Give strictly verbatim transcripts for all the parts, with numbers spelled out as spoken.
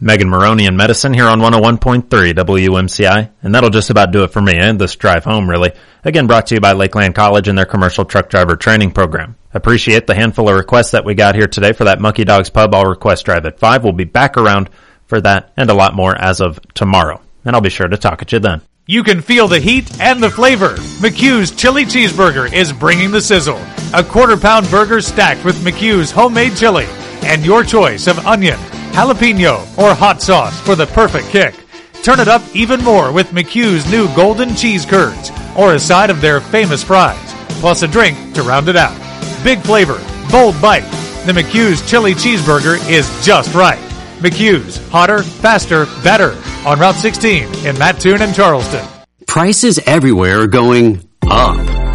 Megan Maroney in Medicine here on one oh one point three W M C I. And that'll just about do it for me and this drive home, really. Again, brought to you by Lakeland College and their commercial truck driver training program. Appreciate the handful of requests that we got here today for that Monkey Dogs Pub All Request Drive at five. We'll be back around for that and a lot more as of tomorrow. And I'll be sure to talk at you then. You can feel the heat and the flavor. McHugh's Chili Cheeseburger is bringing the sizzle. A quarter-pound burger stacked with McHugh's homemade chili and your choice of onion, jalapeno, or hot sauce for the perfect kick. Turn it up even more with McHugh's new golden cheese curds or a side of their famous fries, plus a drink to round it out. Big flavor, bold bite. The McHugh's Chili Cheeseburger is just right. McHugh's, hotter, faster, better. On Route sixteen in Mattoon and Charleston. Prices everywhere are going up.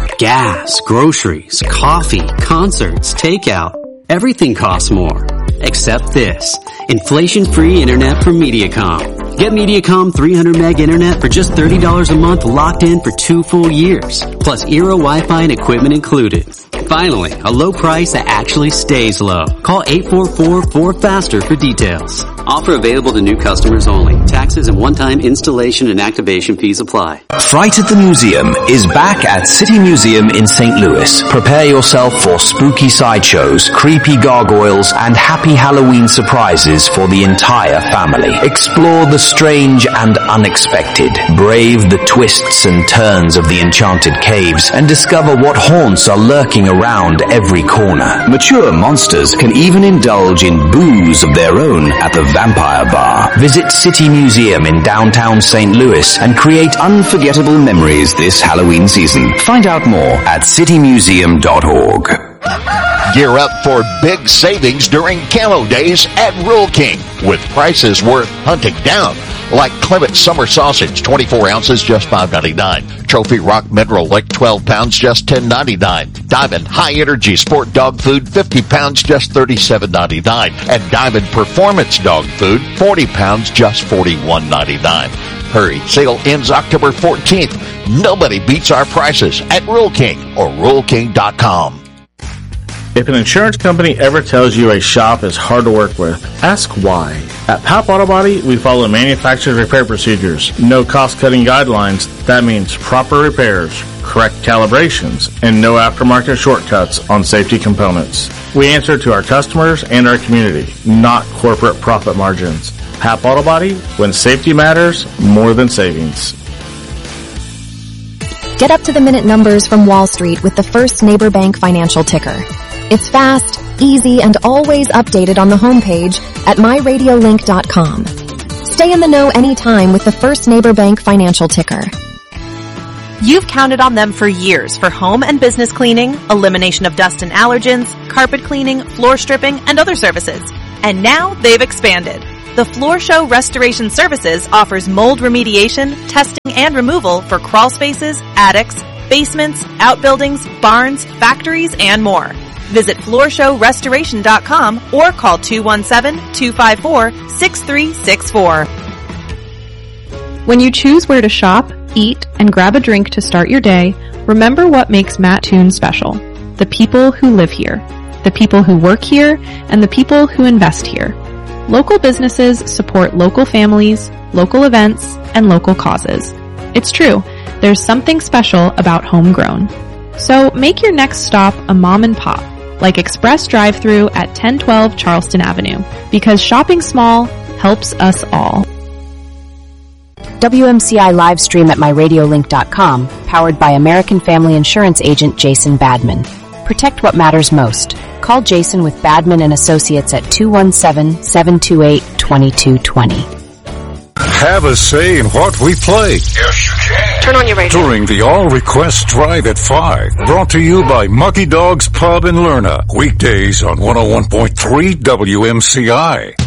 Gas, groceries, coffee, concerts, takeout. Everything costs more. Except this. Inflation-free internet from Mediacom. Get Mediacom three hundred meg internet for just thirty dollars a month, locked in for two full years. Plus Eero Wi-Fi and equipment included. Finally, a low price that actually stays low. Call eight four four, four faster for details. Offer available to new customers only. Taxes and one-time installation and activation fees apply. Fright at the Museum is back at City Museum in Saint Louis. Prepare yourself for spooky sideshows, creepy gargoyles, and happy Halloween surprises for the entire family. Explore the strange and unexpected. Brave the twists and turns of the enchanted caves and discover what haunts are lurking around every corner. Mature monsters can even indulge in booze of their own at the Vampire Bar. Visit City Museum in downtown Saint Louis and create unforgettable memories this Halloween season. Find out more at city museum dot org. Gear up for big savings during Camo Days at Rural King with prices worth hunting down. Like Clement Summer Sausage, twenty-four ounces, just five ninety-nine. Trophy Rock Mineral Lick, twelve pounds, just ten ninety-nine. Diamond High Energy Sport Dog Food, fifty pounds, just thirty-seven ninety-nine. And Diamond Performance Dog Food, forty pounds, just forty-one ninety-nine. Hurry, sale ends October fourteenth. Nobody beats our prices at Rural King or rural king dot com. If an insurance company ever tells you a shop is hard to work with, ask why. At Pap Auto Body, we follow manufacturer's repair procedures, no cost-cutting guidelines. That means proper repairs, correct calibrations, and no aftermarket shortcuts on safety components. We answer to our customers and our community, not corporate profit margins. Pap Auto Body, when safety matters more than savings. Get up-to-the-minute numbers from Wall Street with the First Neighbor Bank financial ticker. It's fast, easy, and always updated on the homepage at my radio link dot com. Stay in the know anytime with the First Neighbor Bank financial ticker. You've counted on them for years for home and business cleaning, elimination of dust and allergens, carpet cleaning, floor stripping, and other services. And now they've expanded. The Floor Show Restoration Services offers mold remediation, testing, and removal for crawl spaces, attics, basements, outbuildings, barns, factories, and more. Visit floor show restoration dot com or call two one seven, two five four, six three six four. When you choose where to shop, eat, and grab a drink to start your day, remember what makes Mattoon special. The people who live here, the people who work here, and the people who invest here. Local businesses support local families, local events, and local causes. It's true, there's something special about homegrown. So make your next stop a mom and pop, like Express Drive-Thru at ten twelve Charleston Avenue, because shopping small helps us all. W M C I live stream at my radio link dot com, powered by American Family Insurance agent Jason Badman. Protect what matters most. Call Jason with Badman and Associates at two one seven, seven two eight, two two two zero. Have a say in what we play. Yes, you can. Turn on your radio. During the All Request Drive at five. Brought to you by Monkey Dogs Pub in Lerna. Weekdays on one oh one point three W M C I.